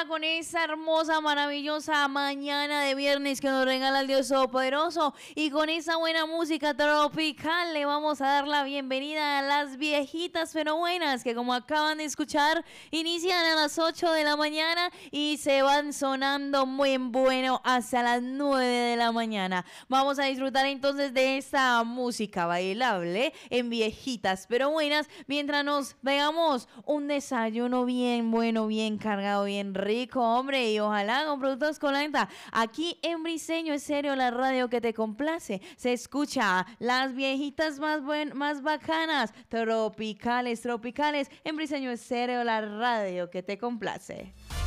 con esa hermosa, maravillosa mañana de viernes que nos regala el Dios Todopoderoso y con esa buena música tropical le vamos a dar la bienvenida a las viejitas pero buenas que, como acaban de escuchar, inician a las 8 de la mañana y se van sonando muy bueno hasta las 9 de la mañana. Vamos a disfrutar entonces de esta música bailable en viejitas pero buenas mientras nos veamos un desayuno bien bueno, bien cargado, bien rico, hombre, y ojalá con productos Colanta. Aquí en Briseño Estéreo, la radio que te complace, se escucha las viejitas más bacanas, tropicales, en Briseño Estéreo, la radio que te complace.